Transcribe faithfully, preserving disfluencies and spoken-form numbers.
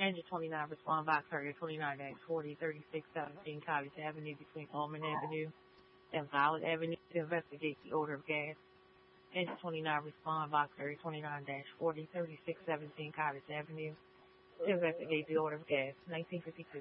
Engine twenty-nine, respond box area twenty-nine forty thirty-six seventeen Cottage Avenue between Almond Avenue and Violet Avenue to investigate the odor of gas. Engine twenty-nine, respond box area twenty-nine forty thirty-six seventeen Cottage Avenue to investigate the odor of gas. nineteen fifty-two.